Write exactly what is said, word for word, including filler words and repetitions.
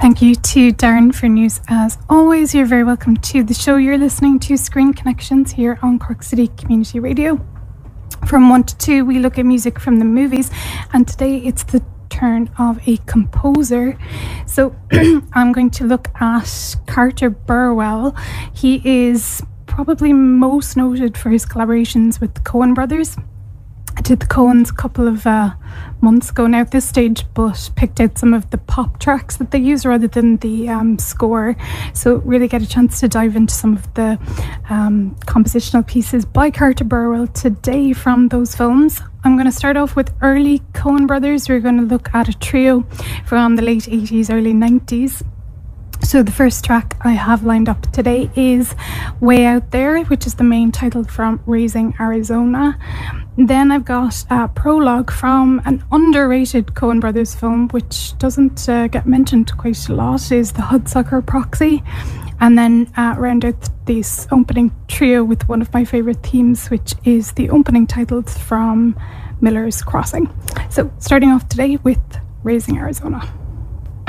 Thank you to Darren for news. As always, you're very welcome to the show. You're listening to Screen Connections here on Cork City Community Radio. From one to two, we look at music from the movies, and today it's the turn of a composer. So I'm going to look at Carter Burwell. He is probably most noted for his collaborations with the Coen brothers. I did the Coens a couple of uh, months ago now at this stage, but picked out some of the pop tracks that they use rather than the um, score. So really get a chance to dive into some of the um, compositional pieces by Carter Burwell today from those films. I'm going to start off with early Coen brothers. We're going to look at a trio from the late eighties, early nineties. So the first track I have lined up today is Way Out There, which is the main title from Raising Arizona. Then I've got a prologue from an underrated Coen brothers film, which doesn't uh, get mentioned quite a lot, is The Hudsucker Proxy. And then uh, round out this opening trio with one of my favourite themes, which is the opening titles from Miller's Crossing. So starting off today with Raising Arizona.